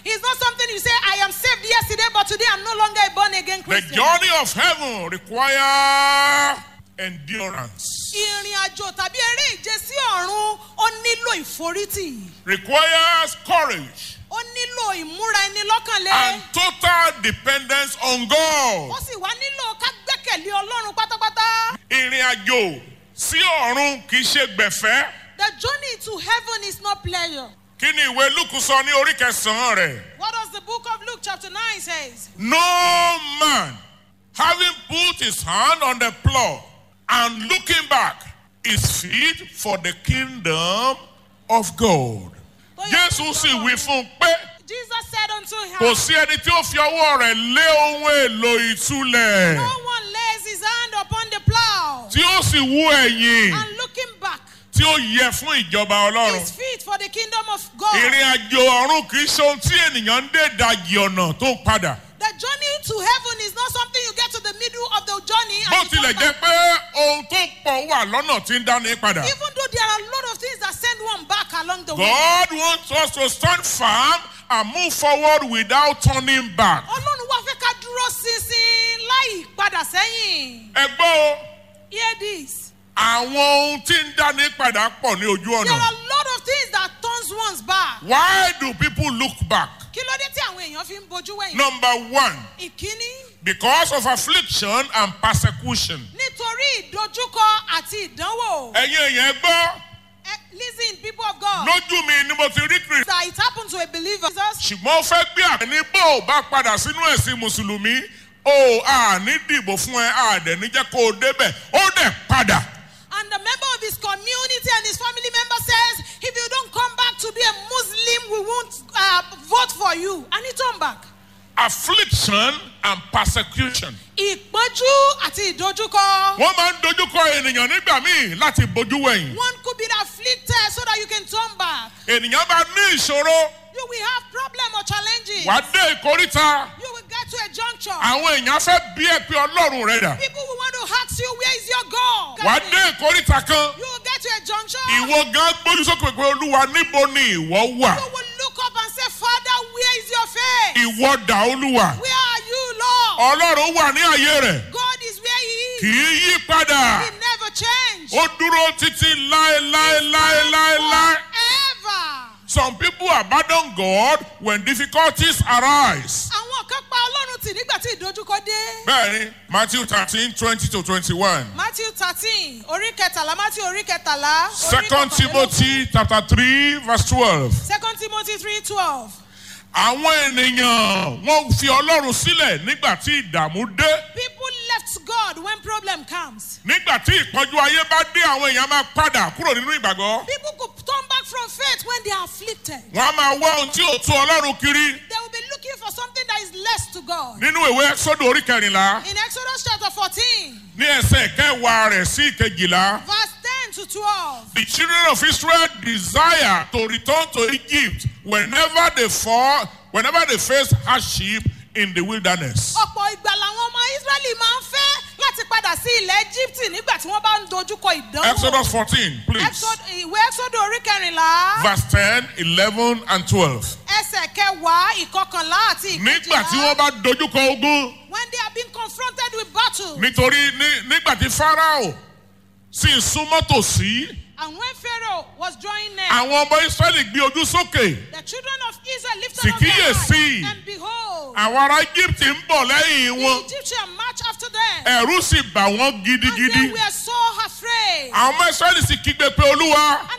It's not something you say, I am saved yesterday, but today I'm no longer a born again The Christian. journey of heaven requires endurance. Ìrìn àjò tàbí eré ìje sí ọ̀run ó nílò ìforítì. Requires courage Ó nílò ìmúra ẹni lọ́kànlé. and total dependence on God. Ó sì wá nílò ká gbẹ́kẹ̀lé Ọlọ́run pátápátá. Ìrìn àjò sí ọ̀run kì í ṣe gbẹ̀fẹ́. The journey to heaven is not pleasure. Kí ni ìwé Lúùkù sọ ní orí kẹsàn-án rẹ̀? What does the book of Luke chapter 9 says? No man, having put his hand on the plow and looking back, is fit for the kingdom of God. Jésù sì wí fún un pé Jesus said unto kò him, sí ẹni tí ó fi ọwọ́ rẹ̀ lé ohun èlò ìtúlẹ̀ no one lays his hand upon the plow tí ó sì wú ẹ̀yìn and looking back tí ó yẹ fún ìjọba Ọlọ́run. is fit for the kingdom of God. Ìrìn àjò ọ̀run kì í ṣe ohun tí ènìyàn ń dé ìdajì ọ̀nà tó ń padà. The journey to heaven is not something you get to the middle of the journey Bó and you tilẹ̀ come jẹ́ back. pé ohun tó pọ̀ wà lọ́nà tí ń dáni padà. Even though there are a lot of things that send one back along the way. God wants us to stand firm and move forward without turning back. Ọlọ́run wá fẹ́ ká dúró ṣinṣin láì padà sẹ́yìn. Ẹ gbọ́ o, Hear this. àwọn ohun tí ń dáni padà pọ̀ ní ojú There ọ̀nà. are a lot of things that turns one's back. Why do people look back? Kí ló dé tí àwọn èèyàn fi ń bojú wẹ̀yìn? Number one, Ìkíní, because of affliction and persecution. nítorí ìdojúkọ àti ìdánwò. Ẹ̀yin èèyàn gbọ́, Listen, people of God. lójú mi ni mo ti rí Kristi. That it happened to a believer. Jesus, Ṣùgbọ́n ó fẹ́ gbé àní bó o bá padà sínú ẹ̀sìn Mùsùlùmí, o àní dìbò fún ẹ, àdẹ̀ ní jẹ́ kó o débẹ̀, ó dẹ̀ padà. and the member of his community and his family member says, if you don't come back to be a Muslim, we won't vote for you. And he turned back. Affliction and persecution. Ìpọ́njú àti ìdojúkọ. Wọ́n máa ń dojúkọ ènìyàn nígbà míì láti bojú wẹ̀yìn. One could be afflicted so that you can turn back. Ènìyàn bá ní ìṣòro, You will have problem or challenges. wà á dé ìkóríta. You will get to a juncture. Àwọn èèyàn fẹ́ bí ẹ pé Ọlọ́run rẹ̀ dà. People will want to ask you, where is your God? Wà á dé ìkóríta kan. You will get to a juncture. Ìwọ gan gbójú sókè pé Olúwa níbo ni ìwọ wà? You will look up and say, Father, where is your face? Ìwọ dà Olúwa. Where are you, Lord? Ọlọ́run wà ní àyè rẹ̀. God is where he is. Kì í yí padà. He never changed. Ó dúró títí láéláéláéláé. Ever. Some people abandon God when difficulties arise. Àwọn kan pa Ọlọ́run tì nígbà tí ìdojúkọ dé. Bẹ́ẹ̀ni, Matthew 13:20-21. Matthew 13, orí kẹtàlá, Matthew orí kẹtàlá. 2 Timothy chapter 3:12. 2 Timothy 3:12. Àwọn ènìyàn wọ́n fi Ọlọ́run sílẹ̀ nígbà tí ìdààmú dé. People left God when problem comes. Nígbà tí ìpọ́njú ayé bá dé, àwọn èèyàn máa padà kúrò nínú ìgbàgbọ́. People could turn back from faith when they are afflicted. Wọ́n á máa wá ohun tí ò tó Ọlọ́run kiri. They will be looking for something that is less to God. Nínú ìwé Ẹ́xódù orí 14, In Exodus chapter 14, ní ẹsẹ̀ kẹwàá rẹ̀ sí ìkejìlá. verse 10 to 12. The children of Israel desire to return to Egypt whenever they face hardship in the wilderness. Ọ̀pọ̀ ìgbà làwọn ọmọ Ísírẹ́lì máa ń fẹ́ láti padà sí ilẹ̀ Egypt nígbà tí wọ́n bá ń dojúkọ ìdánwò. Exodus 14, please. Ìwé Ẹ́xódù orí kẹrìnlá. Verse 10, 11, and 12. Ẹsẹ̀ kẹwàá, ìkọkànlá àti Nígbà tí ìkejìlá. wọ́n bá dojúkọ ogun, When they are being confronted with battle. nítorí nígbà tí Fáráò sì ń súnmọ́ tòsí, And when Pharaoh was drawing near, àwọn ọmọ Ísírẹ́lì gbé ojú sókè. the children of Israel lifted Sì up their kíyèsí. eyes, and behold, Àwọn ará Egypt ń bọ̀ lẹ́yìn the wọn. Egyptian marched after them. Ẹ̀rù sì bà wọ́n And they gidigidi. were so afraid. Àwọn ọmọ Ísírẹ́lì sì kígbe pé Olúwa.